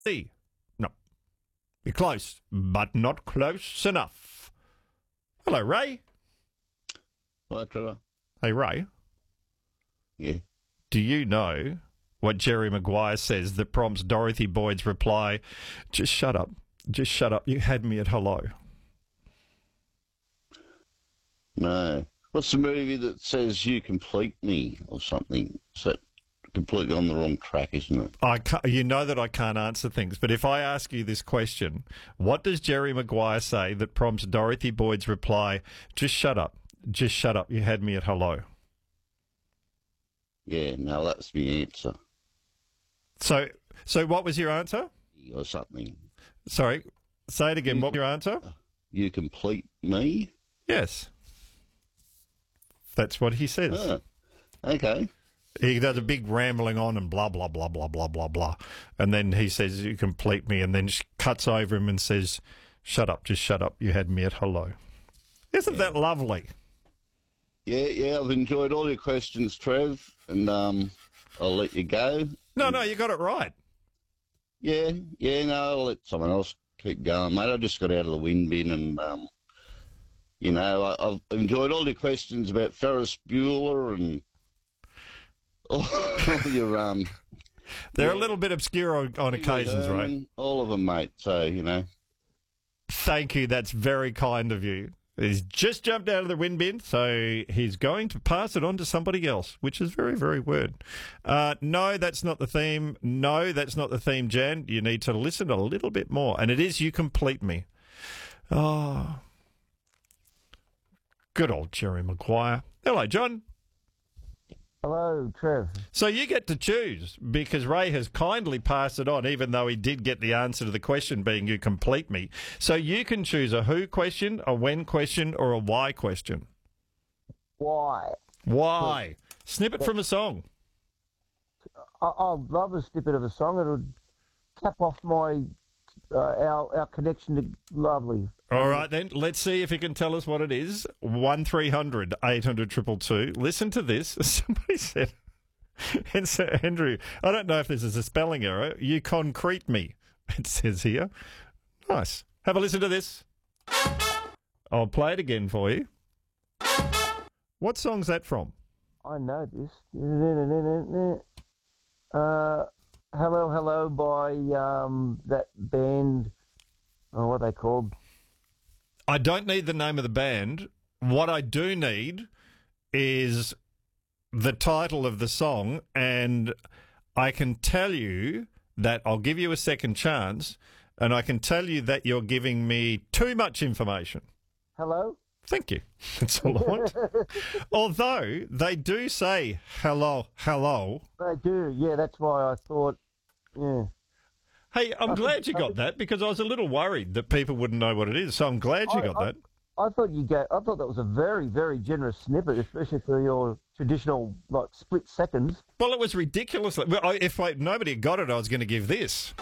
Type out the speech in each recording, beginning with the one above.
C. No. You're close, but not close enough. Hello, Ray. Hi, Trevor. Hey, Ray. Yeah. Do you know what Jerry Maguire says that prompts Dorothy Boyd's reply, just shut up. Just shut up. You had me at hello. No. What's the movie that says you complete me or something? Is that completely on the wrong track, isn't it? You know that I can't answer things, but if I ask you this question, what does Jerry Maguire say that prompts Dorothy Boyd's reply, just shut up. Just shut up. You had me at hello. Yeah, no, that's the answer. So what was your answer? Or something. Sorry, say it again. What was your answer? You complete me? Yes. That's what he says. Oh, okay. He does a big rambling on and blah, blah, blah, blah, blah, blah, blah. And then he says, you complete me, and then she cuts over him and says, shut up, just shut up. You had me at hello. Isn't that lovely? Yeah, I've enjoyed all your questions, Trev, and I'll let you go. No, you got it right. Yeah, no, I'll let someone else keep going, mate. I just got out of the wind bin and, I've enjoyed all your questions about Ferris Bueller and all your... They're a little bit obscure on occasions, right? All of them, mate, so, Thank you. That's very kind of you. He's just jumped out of the wind bin, so he's going to pass it on to somebody else, which is very, very weird. No, that's not the theme. No, that's not the theme, Jan. You need to listen a little bit more. And it is You Complete Me. Oh, good old Jerry Maguire. Hello, John. Hello, Trev. So you get to choose because Ray has kindly passed it on, even though he did get the answer to the question being you complete me. So you can choose a who question, a when question, or a why question. Why? Why? Snippet from a song. I'll love a snippet of a song. It'll cap off my our connection to Lovely. All right, then. Let's see if you can tell us what it is. 1300 800 222. Listen to this. Somebody said, and so Andrew, I don't know if this is a spelling error. You concrete me, it says here. Nice. Have a listen to this. I'll play it again for you. What song's that from? I know this. Hello, Hello by that band. Oh, what are they called? I don't need the name of the band. What I do need is the title of the song, and I can tell you that I'll give you a second chance, and I can tell you that you're giving me too much information. Hello? Thank you. That's all I want. Although they do say hello, hello. They do, yeah, that's why I thought, yeah. Hey, I'm glad you got that because I was a little worried that people wouldn't know what it is. So I'm glad you got that. I thought that was a very, very generous snippet, especially for your traditional split seconds. Well, it was ridiculous. If nobody had got it, I was going to give this.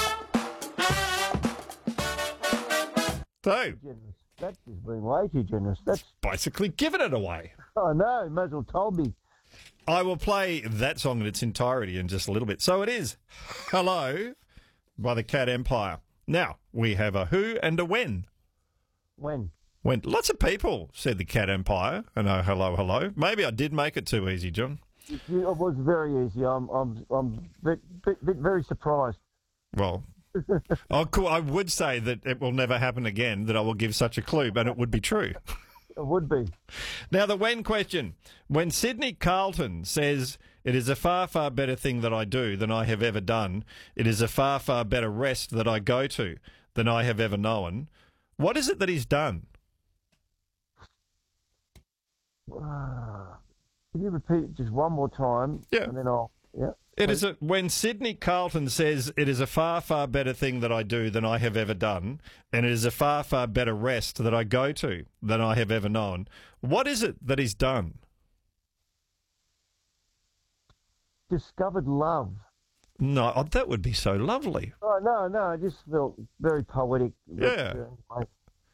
So That's just being way too generous. That's basically giving it away. Oh no, you might as well told me. I will play that song in its entirety in just a little bit. So it is Hello by the Cat Empire. Now, we have a who and a when. When? When lots of people said the Cat Empire and oh, hello, hello. Maybe I did make it too easy, John. It was very easy. I'm very surprised. Well, I would say that it will never happen again, that I will give such a clue, but it would be true. It would be. Now, the when question. When Sydney Carlton says, it is a far, far better thing that I do than I have ever done, it is a far, far better rest that I go to than I have ever known, what is it that he's done? Can you repeat it just one more time? Yeah. And then I'll... Yeah. It is when Sydney Carlton says it is a far, far better thing that I do than I have ever done, and it is a far, far better rest that I go to than I have ever known. What is it that he's done? Discovered love. No, that would be so lovely. Oh, no, I just felt very poetic. Yeah.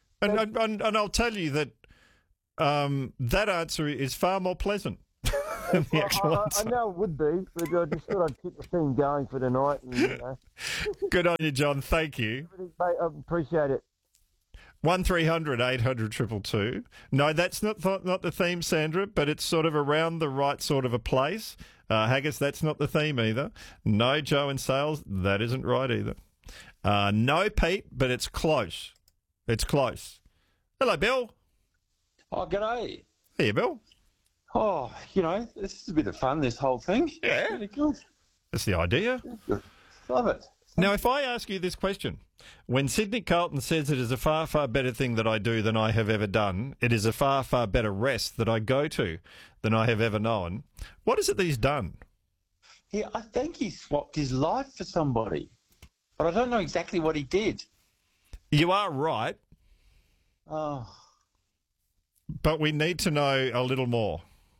And I'll tell you that that answer is far more pleasant. than the actual I answer. know it would be, but I just thought I'd keep the theme going for tonight. And, Good on you, John. Thank you. mate, I appreciate it. 1300 800 222. No, that's not the theme, Sandra, but it's sort of around the right sort of a place. Haggis, that's not the theme either. No, Joe in Sales, that isn't right either. No, Pete, but it's close. It's close. Hello, Bill. Oh, g'day. Hey, Bill. Oh, this is a bit of fun, this whole thing. Yeah. Really good. That's the idea. Good. Love it. Now, if I ask you this question, when Sydney Carlton says it is a far, far better thing that I do than I have ever done, it is a far, far better rest that I go to than I have ever known, what is it that he's done? Yeah, I think he swapped his life for somebody, but I don't know exactly what he did. You are right, Oh, but we need to know a little more.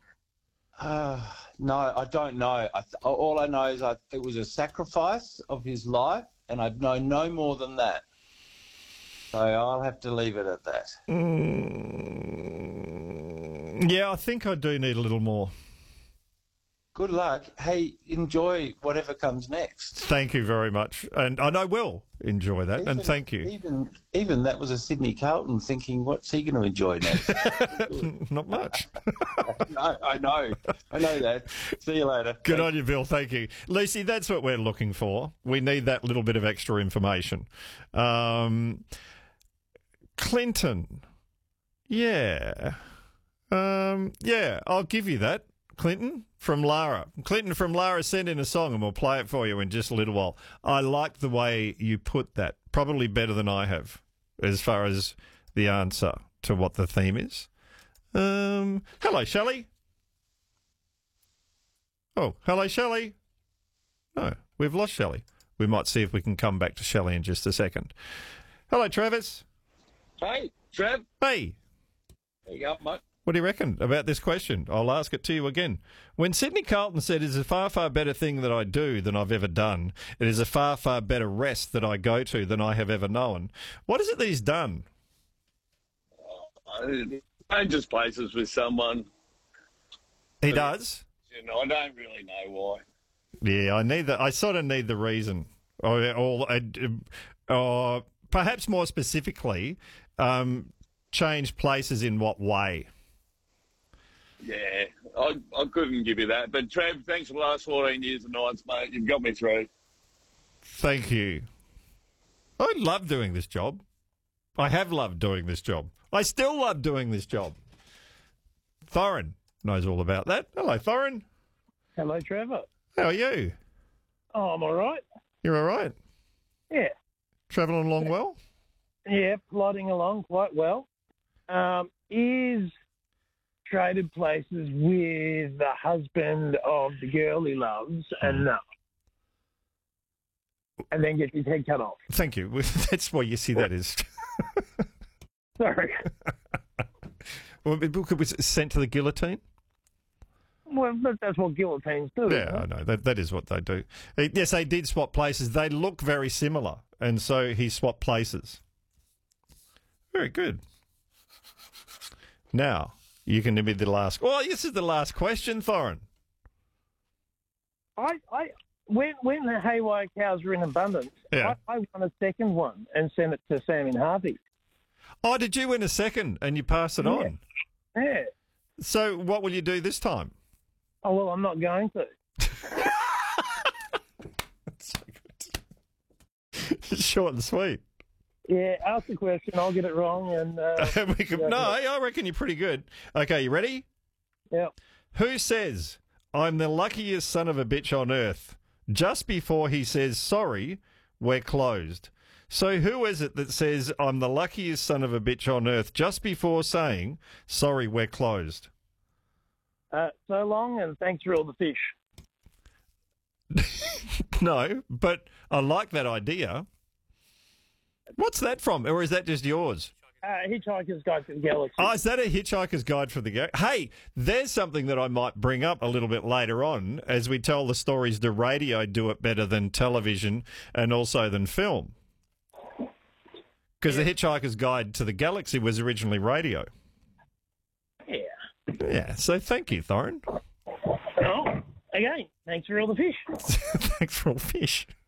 no, I don't know. All I know is it was a sacrifice of his life, and I know no more than that. So I'll have to leave it at that. Yeah, I think I do need a little more. Good luck. Hey, enjoy whatever comes next. Thank you very much. And I will enjoy that, and thank you. Even that was a Sydney Carlton thinking, what's he going to enjoy next? Not much. No, I know that. See you later. Good on you, Bill. Thank you. Lucy, that's what we're looking for. We need that little bit of extra information. Clinton. Yeah. Yeah, I'll give you that. Clinton from Lara. Clinton from Lara sent in a song and we'll play it for you in just a little while. I like the way you put that. Probably better than I have as far as the answer to what the theme is. Hello, Shelley. Oh, hello, Shelley. No, we've lost Shelley. We might see if we can come back to Shelley in just a second. Hello, Travis. Hey, Trev. Hey. There you go, mate. What do you reckon about this question? I'll ask it to you again. When Sydney Carlton said it is a far, far better thing that I do than I've ever done, it is a far, far better rest that I go to than I have ever known, what is it that he's done? Changes places with someone. He does? I don't really know why. Yeah, I sort of need the reason. Or perhaps more specifically, change places in what way? Yeah, I couldn't give you that. But, Trev, thanks for the last 14 years of nights, mate. You've got me through. Thank you. I love doing this job. I have loved doing this job. I still love doing this job. Thorin knows all about that. Hello, Thorin. Hello, Trevor. How are you? Oh, I'm all right. You're all right? Yeah. Travelling along well? Yeah, plodding along quite well. Is traded places with the husband of the girl he loves and no. And then gets his head cut off. Thank you. That's why you see that is. Sorry. Well, it was sent to the guillotine? Well, that's what guillotines do. Yeah, I know. That is what they do. Yes, they did swap places. They look very similar, and so he swapped places. Very good. Now, you can give me the last... Oh, this is the last question, Thorin. When the haywire cows were in abundance, Yeah. I won a second one and sent it to Sam in Harvey. Oh, did you win a second and you pass it on? Yeah. So what will you do this time? Oh, well, I'm not going to. That's so good. Short and sweet. Yeah, ask the question, I'll get it wrong. And I reckon you're pretty good. Okay, you ready? Yeah. Who says, I'm the luckiest son of a bitch on earth, just before he says, sorry, we're closed? So who is it that says, I'm the luckiest son of a bitch on earth, just before saying, sorry, we're closed? So long, and thanks for all the fish. No, but I like that idea. What's that from? Or is that just yours? Hitchhiker's Guide to the Galaxy. Oh, is that a Hitchhiker's Guide for the Galaxy? Hey, there's something that I might bring up a little bit later on as we tell the stories. Do radio do it better than television and also than film? Because the Hitchhiker's Guide to the Galaxy was originally radio. Yeah. Yeah, so thank you, Thorin. Again, thanks for all the fish. Thanks for all the fish.